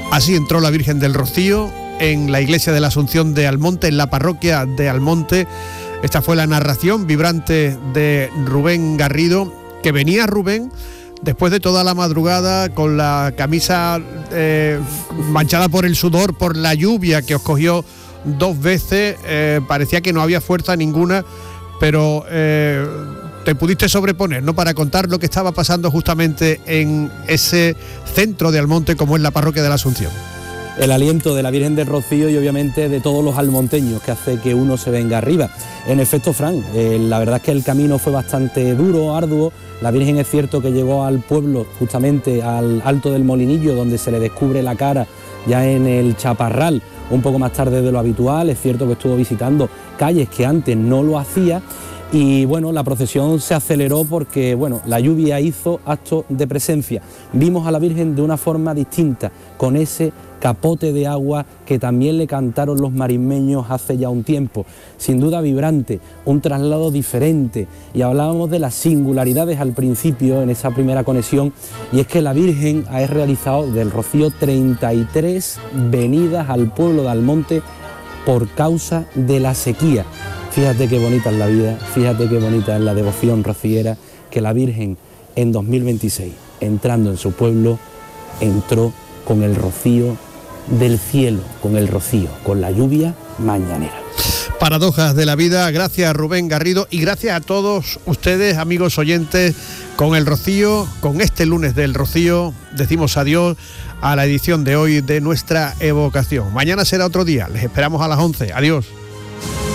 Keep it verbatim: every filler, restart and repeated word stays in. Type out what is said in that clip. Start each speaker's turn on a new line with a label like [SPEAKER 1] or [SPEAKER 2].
[SPEAKER 1] Así entró la Virgen del Rocío en la iglesia de la Asunción de Almonte, en la parroquia de Almonte. Esta fue la narración vibrante de Rubén Garrido, que venía Rubén después de toda la madrugada con la camisa eh, manchada por el sudor, por la lluvia que os cogió dos veces. Eh, parecía que no había fuerza ninguna, pero eh, te pudiste sobreponer, ¿no?, para contar lo que estaba pasando justamente en ese centro de Almonte como es la parroquia de la Asunción.
[SPEAKER 2] El aliento de la Virgen del Rocío y obviamente de todos los almonteños que hace que uno se venga arriba. En efecto, Fran, eh, la verdad es que el camino fue bastante duro, arduo. La Virgen es cierto que llegó al pueblo, justamente al Alto del Molinillo, donde se le descubre la cara ya en el Chaparral, un poco más tarde de lo habitual. Es cierto que estuvo visitando calles que antes no lo hacía. Y bueno, la procesión se aceleró porque bueno, la lluvia hizo acto de presencia. Vimos a la Virgen de una forma distinta, con ese capote de agua que también le cantaron los marismeños hace ya un tiempo. Sin duda vibrante, un traslado diferente. Y hablábamos de las singularidades al principio en esa primera conexión, y es que la Virgen ha realizado del Rocío treinta y tres venidas al pueblo de Almonte por causa de la sequía. Fíjate qué bonita es la vida, fíjate qué bonita es la devoción rociera, que la Virgen en dos mil veintiséis, entrando en su pueblo, entró con el rocío del cielo, con el rocío, con la lluvia mañanera.
[SPEAKER 1] Paradojas de la vida. Gracias, Rubén Garrido, y gracias a todos ustedes, amigos oyentes. Con el rocío, con este lunes del rocío, decimos adiós a la edición de hoy de nuestra evocación. Mañana será otro día, les esperamos a las once. Adiós.